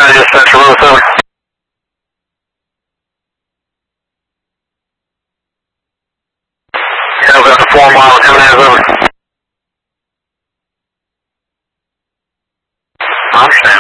dispatch, over. Yeah, about the 4 mile, Gemini, over. I understand.